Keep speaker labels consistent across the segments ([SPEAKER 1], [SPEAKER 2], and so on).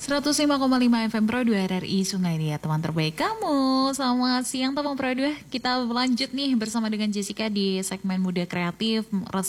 [SPEAKER 1] 105,5 FM Pro 2 RRI Sungai Liat, teman terbaik kamu. Selamat siang teman Pro 2. Kita lanjut nih bersama dengan Jessica di segmen Muda Kreatif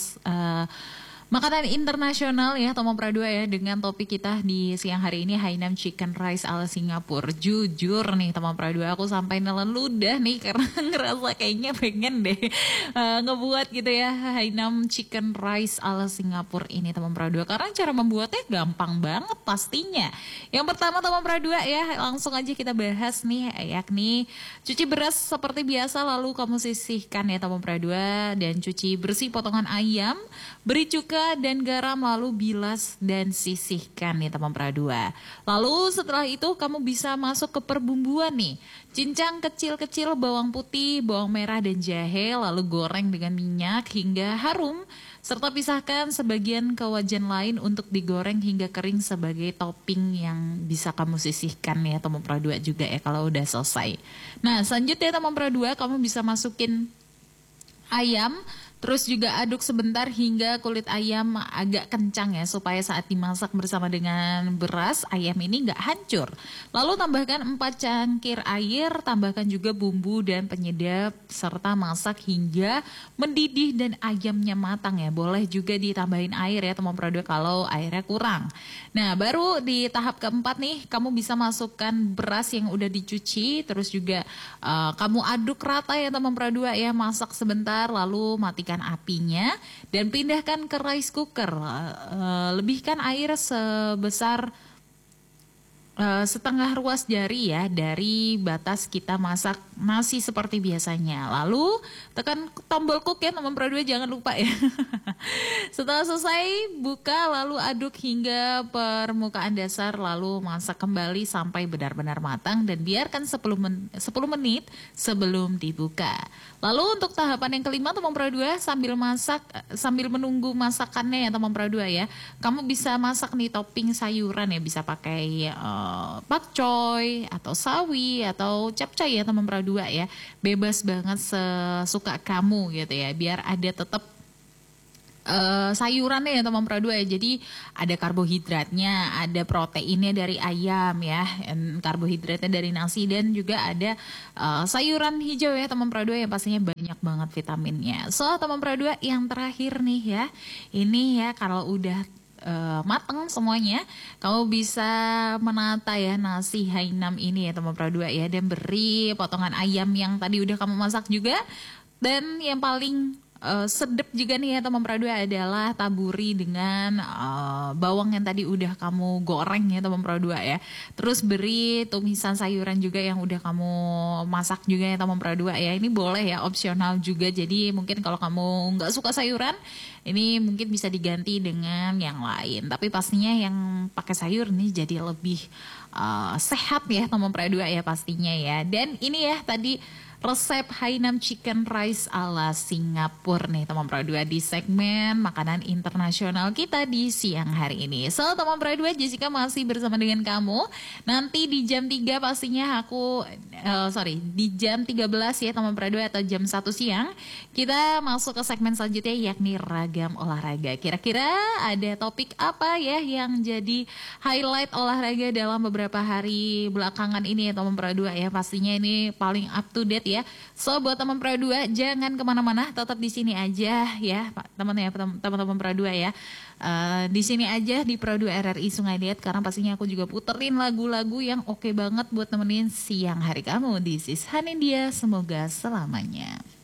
[SPEAKER 1] makanan internasional ya teman Pro 2 ya, dengan topik kita di siang hari ini Hainam Chicken Rice ala Singapura. Jujur nih teman Pro 2, aku sampai nelen ludah nih karena ngerasa kayaknya pengen deh ngebuat gitu ya Hainam Chicken Rice ala Singapura ini teman Pro 2, karena cara membuatnya gampang banget pastinya. Yang pertama teman Pro 2 ya, langsung aja kita bahas nih, yakni cuci beras seperti biasa, lalu kamu sisihkan ya teman Pro 2, dan cuci bersih potongan ayam, beri cuka dan garam, lalu bilas dan sisihkan nih teman Pro 2. Lalu setelah itu kamu bisa masuk ke perbumbuan nih. Cincang kecil-kecil bawang putih, bawang merah dan jahe, lalu goreng dengan minyak hingga harum, serta pisahkan sebagian ke wajan lain untuk digoreng hingga kering sebagai topping yang bisa kamu sisihkan ya teman Pro 2 juga ya kalau udah selesai. Nah selanjutnya teman Pro 2, kamu bisa masukin ayam. Terus juga aduk sebentar hingga kulit ayam agak kencang ya, supaya saat dimasak bersama dengan beras, ayam ini nggak hancur. Lalu tambahkan 4 cangkir air, tambahkan juga bumbu dan penyedap, serta masak hingga mendidih dan ayamnya matang ya. Boleh juga ditambahin air ya teman Pro 2 kalau airnya kurang. Nah baru di tahap keempat nih, kamu bisa masukkan beras yang udah dicuci, terus juga kamu aduk rata ya teman Pro 2 ya, masak sebentar lalu matikan apinya dan pindahkan ke rice cooker. Lebihkan air sebesar setengah ruas jari ya dari batas kita masak nasi seperti biasanya. Lalu tekan tombol cook ya teman Pro 2, jangan lupa ya. Setelah selesai buka, lalu aduk hingga permukaan dasar, lalu masak kembali sampai benar-benar matang dan biarkan 10 menit sebelum dibuka. Lalu untuk tahapan yang kelima teman Pro 2, sambil menunggu masakannya ya teman Pro 2 ya, kamu bisa masak nih topping sayuran ya, bisa pakai pakcoy atau sawi atau capcay ya teman Pro 2 ya. Bebas banget sesuka kamu gitu ya, biar ada tetap sayurannya ya teman Pro 2 ya. Jadi ada karbohidratnya, ada proteinnya dari ayam ya, karbohidratnya dari nasi, dan juga ada sayuran hijau ya teman Pro 2 yang pastinya banyak banget vitaminnya. So teman Pro 2, yang terakhir nih ya, ini ya kalau udah mateng semuanya, kamu bisa menata ya nasi Hainam ini ya teman Pro 2 ya, dan beri potongan ayam yang tadi udah kamu masak juga. Dan yang paling sedep juga nih ya teman Pro 2 adalah taburi dengan bawang yang tadi udah kamu goreng ya teman Pro 2 ya. Terus beri tumisan sayuran juga yang udah kamu masak juga ya teman Pro 2 ya. Ini boleh ya, opsional juga. Jadi mungkin kalau kamu nggak suka sayuran, ini mungkin bisa diganti dengan yang lain. Tapi pastinya yang pakai sayur nih jadi lebih sehat ya teman Pro 2 ya pastinya ya. Dan ini ya tadi resep Hainam Chicken Rice ala Singapura nih teman Pro 2 di segmen makanan internasional kita di siang hari ini. So teman Pro 2, Jessica masih bersama dengan kamu. Nanti di jam 3 pastinya di jam 13 ya teman Pro 2 atau jam 1 siang kita masuk ke segmen selanjutnya, yakni ragam olahraga. Kira-kira ada topik apa ya yang jadi highlight olahraga dalam beberapa hari belakangan ini ya teman Pro 2 ya. Pastinya ini paling up to date ya. So buat teman Pro 2 jangan kemana-mana, tetap di sini aja ya teman-teman Pro 2 ya. Di sini aja di Pro 2 RRI Sungai Liat, karena pastinya aku juga puterin lagu-lagu yang oke banget buat nemenin siang hari kamu. This is Hanindia, semoga selamanya.